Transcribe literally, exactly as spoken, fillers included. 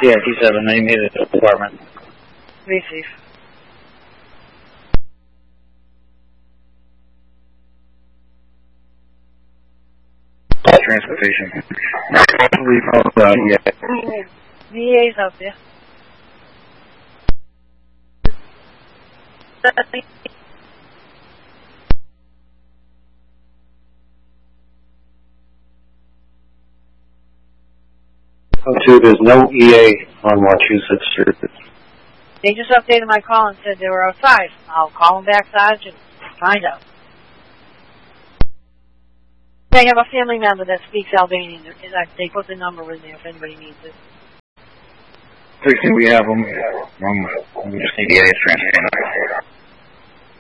Yeah, T seven, I made it to the apartment. Receive. Transportation. Leave out, uh, yeah. V A's out there. Oh, two, there's no E A on Wachusett Street. They just updated my call and said they were outside. I'll call them back, Sarge, and find out. They have a family member that speaks Albanian. They put the number in there if anybody needs it. Please, we have them. Um, we just need E A's transferring.